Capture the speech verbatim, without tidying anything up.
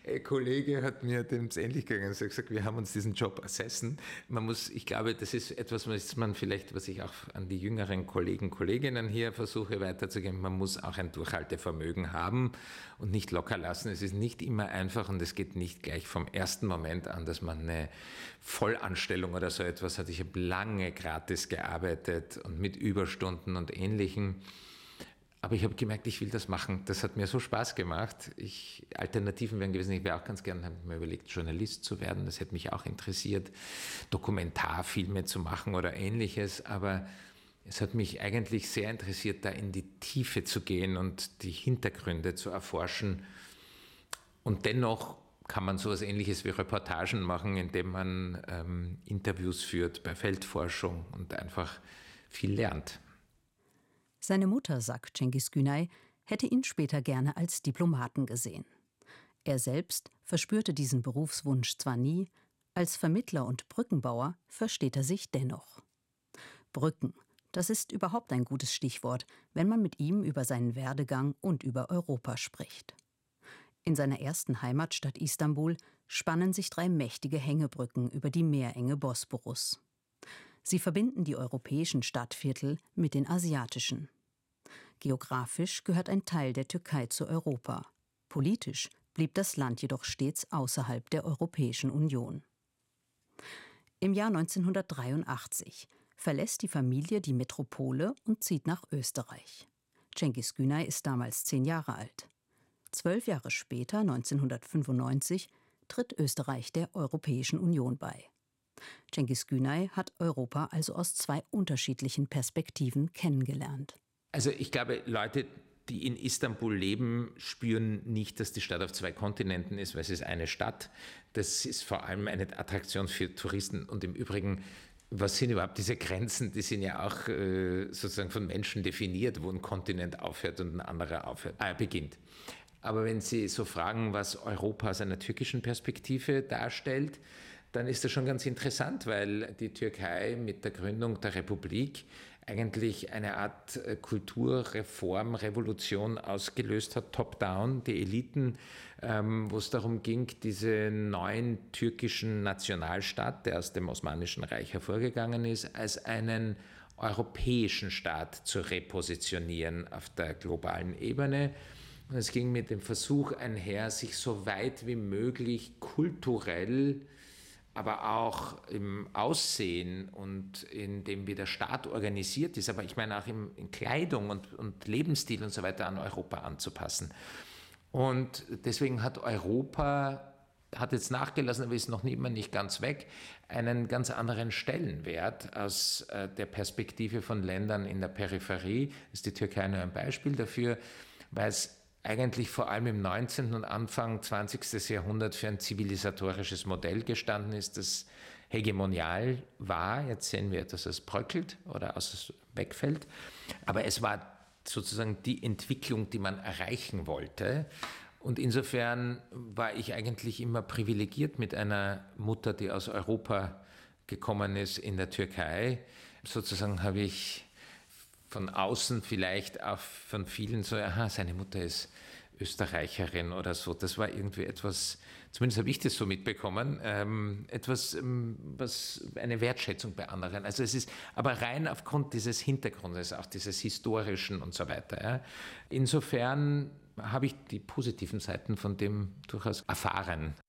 Ein Kollege hat mir dem ähnlich gegangen und gesagt, wir haben uns diesen Job ersessen. Man muss, ich glaube, das ist etwas, was man vielleicht, was ich auch an die jüngeren Kollegen, Kolleginnen hier versuche weiterzugeben, man muss auch ein Durchhaltevermögen haben und nicht locker lassen. Es ist nicht immer einfach und es geht nicht gleich vom ersten Moment an, dass man eine Vollanstellung oder so etwas hat. Ich habe lange gratis gearbeitet und mit Überstunden und Ähnlichem. Aber ich habe gemerkt, ich will das machen. Das hat mir so Spaß gemacht. Ich, Alternativen wären gewesen, ich wäre auch ganz gerne, habe mir überlegt, Journalist zu werden. Das hätte mich auch interessiert, Dokumentarfilme zu machen oder Ähnliches. Aber es hat mich eigentlich sehr interessiert, da in die Tiefe zu gehen und die Hintergründe zu erforschen. Und dennoch kann man so etwas Ähnliches wie Reportagen machen, indem man ähm, Interviews führt bei Feldforschung und einfach viel lernt. Seine Mutter, sagt Cengiz Günay, hätte ihn später gerne als Diplomaten gesehen. Er selbst verspürte diesen Berufswunsch zwar nie, als Vermittler und Brückenbauer versteht er sich dennoch. Brücken, das ist überhaupt ein gutes Stichwort, wenn man mit ihm über seinen Werdegang und über Europa spricht. In seiner ersten Heimatstadt Istanbul spannen sich drei mächtige Hängebrücken über die meerenge Bosporus. Sie verbinden die europäischen Stadtviertel mit den asiatischen. Geografisch gehört ein Teil der Türkei zu Europa. Politisch blieb das Land jedoch stets außerhalb der Europäischen Union. Im Jahr neunzehnhundertdreiundachtzig verlässt die Familie die Metropole und zieht nach Österreich. Cengiz Günay ist damals zehn Jahre alt. Zwölf Jahre später, neunzehnhundertfünfundneunzig, tritt Österreich der Europäischen Union bei. Cengiz Günay hat Europa also aus zwei unterschiedlichen Perspektiven kennengelernt. Also ich glaube, Leute, die in Istanbul leben, spüren nicht, dass die Stadt auf zwei Kontinenten ist, weil es ist eine Stadt. Das ist vor allem eine Attraktion für Touristen. Und im Übrigen, was sind überhaupt diese Grenzen? Die sind ja auch äh, sozusagen von Menschen definiert, wo ein Kontinent aufhört und ein anderer aufhört, äh, beginnt. Aber wenn Sie so fragen, was Europa aus einer türkischen Perspektive darstellt, dann ist das schon ganz interessant, weil die Türkei mit der Gründung der Republik eigentlich eine Art Kulturreform, Revolution ausgelöst hat, top-down, die Eliten, ähm, wo es darum ging, diesen neuen türkischen Nationalstaat, der aus dem Osmanischen Reich hervorgegangen ist, als einen europäischen Staat zu repositionieren auf der globalen Ebene. Und es ging mit dem Versuch einher, sich so weit wie möglich kulturell, aber auch im Aussehen und in dem, wie der Staat organisiert ist, aber ich meine auch in, in Kleidung und, und Lebensstil und so weiter an Europa anzupassen. Und deswegen hat Europa, hat jetzt nachgelassen, aber ist noch immer nicht ganz weg, einen ganz anderen Stellenwert aus äh, der Perspektive von Ländern in der Peripherie. Ist die Türkei nur ein Beispiel dafür, weil es eigentlich vor allem im neunzehnten und Anfang zwanzigsten Jahrhundert für ein zivilisatorisches Modell gestanden ist, das hegemonial war. Jetzt sehen wir, dass es bröckelt oder aus wegfällt. Aber es war sozusagen die Entwicklung, die man erreichen wollte. Und insofern war ich eigentlich immer privilegiert mit einer Mutter, die aus Europa gekommen ist, in der Türkei. Sozusagen habe ich von außen vielleicht auch von vielen so, aha, seine Mutter ist Österreicherin oder so. Das war irgendwie etwas, zumindest habe ich das so mitbekommen, ähm, etwas, ähm, was eine Wertschätzung bei anderen. Also es ist aber rein aufgrund dieses Hintergrundes, auch dieses historischen und so weiter. Ja. Insofern habe ich die positiven Seiten von dem durchaus erfahren.